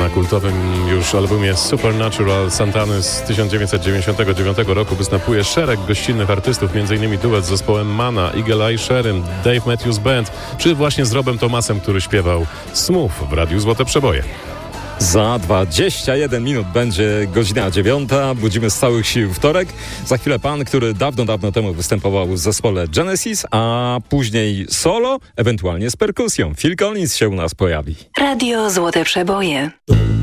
Na kultowym już albumie Supernatural Santany z 1999 roku występuje szereg gościnnych artystów, m.in. duet z zespołem Mana, Eagle Eye Sherym, Dave Matthews Band, czy właśnie z Robem Thomasem, który śpiewał Smooth w Radiu Złote Przeboje. Za 21 minut będzie godzina 9. Budzimy z całych sił wtorek. Za chwilę pan, który dawno temu występował w zespole Genesis, a później solo, ewentualnie z perkusją. Phil Collins się u nas pojawi. Radio Złote Przeboje.